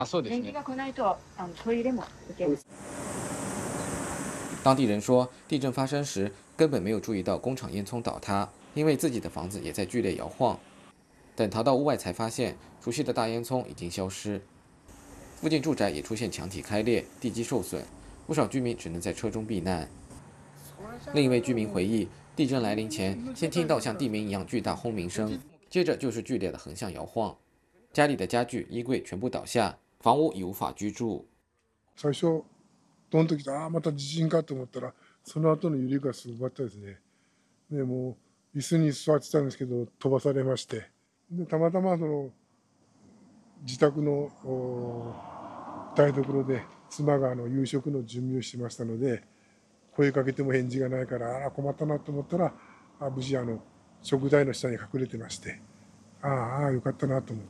電気が来ないとトイレも行けます。 当地人说，地震发生时根本没有注意到工厂烟囱倒塌，因为自己的房子也在剧烈摇晃。等逃到屋外，才发现熟悉的大烟囱已经消失。附近住宅也出现墙体开裂、地基受损，不少居民只能在车中避难。另一位居民回忆，地震来临前，先听到像地鸣一样巨大轰鸣声，接着就是剧烈的横向摇晃，家里的家具、衣柜全部倒下，房屋已无法居住。 最初ドンときてまた地震かと思ったら、その後の揺れがすごかったですね。でもう椅子に座ってたんですけど飛ばされまして、でたまたま自宅の台所で妻が夕食の準備をしてましたので、声かけても返事がないから、困ったなと思ったら、無事食台の下に隠れてまして、よかったなと思って、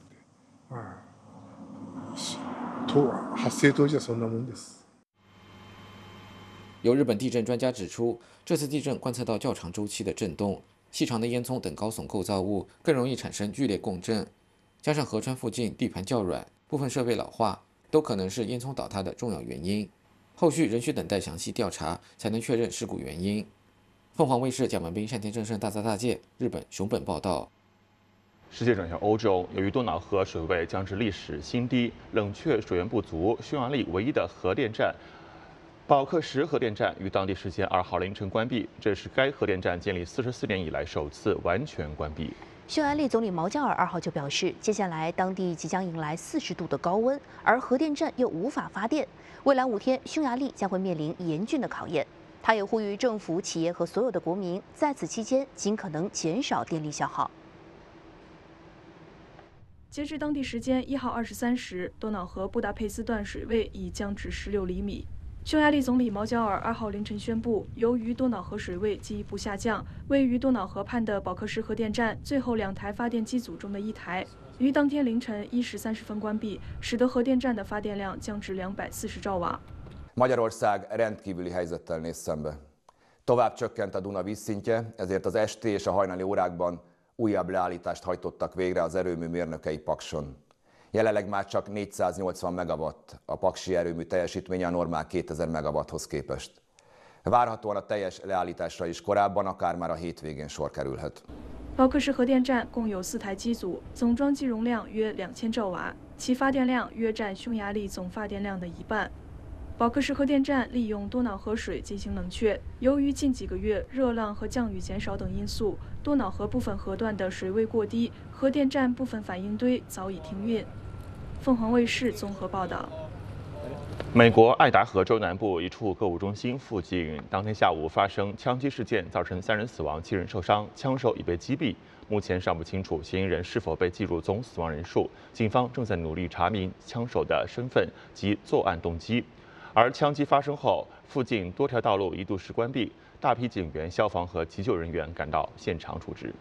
発生当時はそんなもんです。 有日本地震专家指出，这次地震观测到较长周期的震动，细长的烟囱等高耸构造物更容易产生剧烈共振，加上河川附近地盘较软，部分设备老化，都可能是烟囱倒塌的重要原因。后续仍需等待详细调查，才能确认事故原因。凤凰卫视蒋文斌、单田正胜大灾大界，日本熊本报道。 世界转向欧洲，由于多瑙河水位降至历史新低，冷却水源不足，匈牙利唯一的核电站保克什核电站于当地时间2号凌晨关闭，这是该核电站建立44年以来首次完全关闭。 匈牙利总理毛加尔2号就表示，接下来当地即将迎来40度的高温，而核电站又无法发电，未来5天，匈牙利将会面临严峻的考验。他也呼吁政府、企业和所有的国民在此期间尽可能减少电力消耗。 截至当地时间1号23时，多瑙河布达佩斯段水位已降至16厘米。匈牙利总理毛加尔2号凌晨宣布，由于多瑙河水位进一步下降，位于多瑙河畔的保克什核电站最后2台发电机组中的1台，于当天凌晨1时30分关闭，使得核电站的发电量降至240兆瓦。 Magyarország rendkívüli helyzettel néz szembe. Tovább csökkent a Duna vízszintje, ezért az esti és a hajnali órákban újabb leállítást hajtottak végre az erőmű mérnökei Pakson. Jelenleg már csak 480 megawatt a paksi erőmű teljesítménye a normál 2000 megawatthoz képest. Várhatóan a teljes leállításra is korábban, akár már a hétvégén sor kerülhet. 保克什核电站共有4台机组，总装机容量约2000兆瓦，其发电量约占匈牙利总发电量的1半。保克什核电站利用多瑙河水进行冷却，由于近几个月热浪和降雨减少等因素，多瑙河部分河段的水位过低，核电站部分反应堆早已停运。凤凰卫视综合报道。 美国爱达荷州南部一处购物中心附近，当天下午发生枪击事件，造成3人死亡、7人受伤，枪手已被击毙。目前尚不清楚嫌疑人是否被计入总死亡人数，警方正在努力查明枪手的身份及作案动机。而枪击发生后，附近多条道路一度是关闭，大批警员、消防和急救人员赶到现场处置。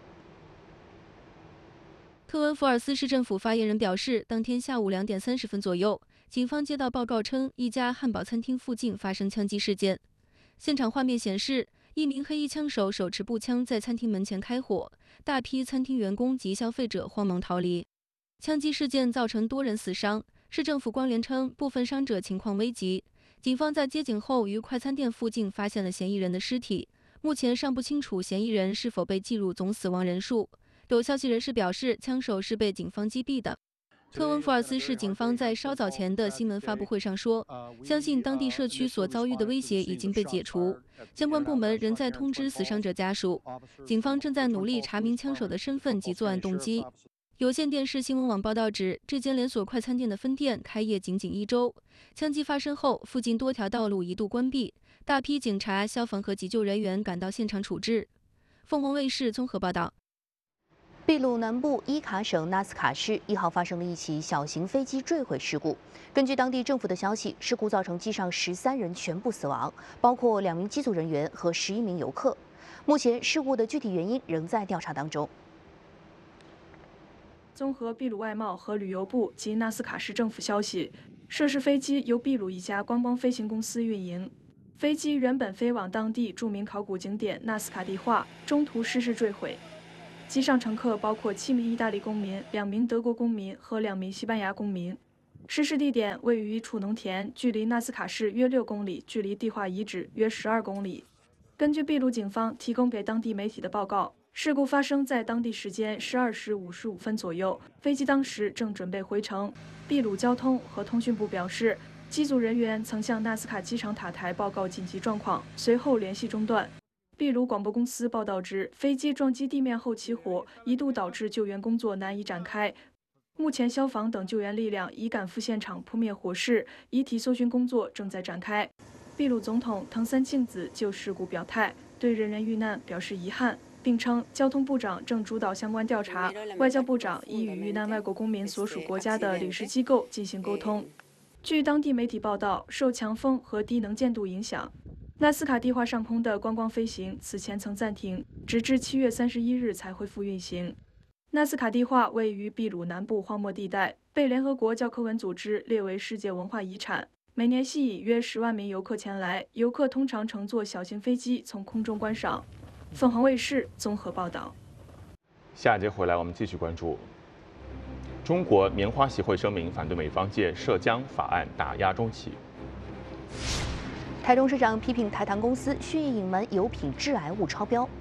特温福尔斯市政府发言人表示，当天下午2点30分左右，警方接到报告称，一家汉堡餐厅附近发生枪击事件。现场画面显示，一名黑衣枪手手持步枪在餐厅门前开火，大批餐厅员工及消费者慌忙逃离。枪击事件造成多人死伤，市政府官员称，部分伤者情况危急。警方在接警后，于快餐店附近发现了嫌疑人的尸体，目前尚不清楚嫌疑人是否被计入总死亡人数。有消息人士表示，枪手是被警方击毙的。特温福尔斯市警方在稍早前的新闻发布会上说，相信当地社区所遭遇的威胁已经被解除，相关部门仍在通知死伤者家属。警方正在努力查明枪手的身份及作案动机。有线电视新闻网报道指，这间连锁快餐店的分店开业仅1周，枪击发生后，附近多条道路一度关闭，大批警察、消防和急救人员赶到现场处置。凤凰卫视综合报道。 秘鲁南部伊卡省纳斯卡市1号发生了一起小型飞机坠毁事故。根据当地政府的消息，事故造成机上13人全部死亡，包括2名机组人员和11名游客。目前事故的具体原因仍在调查当中。 综合秘鲁外贸和旅游部及纳斯卡市政府消息，涉事飞机由秘鲁一家观光飞行公司运营。飞机原本飞往当地著名考古景点纳斯卡蒂化，中途失事坠毁。机上乘客包括7名意大利公民、2名德国公民和2名西班牙公民。 失事地点位于储农田，距离纳斯卡市约6公里，距离地化遗址约12公里。根据秘鲁警方提供给当地媒体的报告，事故发生在当地时间12时55分左右，飞机当时正准备回程。秘鲁交通和通讯部表示，机组人员曾向纳斯卡机场塔台报告紧急状况，随后联系中断。秘鲁广播公司报道指，飞机撞击地面后起火，一度导致救援工作难以展开。目前，消防等救援力量已赶赴现场扑灭火势，遗体搜寻工作正在展开。秘鲁总统藤森庆子就事故表态，对人员遇难表示遗憾，并称交通部长正主导相关调查，外交部长已与遇难外国公民所属国家的领事机构进行沟通。据当地媒体报道，受强风和低能见度影响，纳斯卡地化上空的观光飞行此前曾暂停，直至7月31日才恢复运行。纳斯卡地化位于秘鲁南部荒漠地带，被联合国教科文组织列为世界文化遗产。每年吸引约10万名游客前来，游客通常乘坐小型飞机从空中观赏。凤凰卫视综合报道。 下一节回来，我们继续关注。中国棉花协会声明反对美方借涉疆法案打压中企。 台中市长批评台糖公司蓄意隐瞒油品致癌物超标。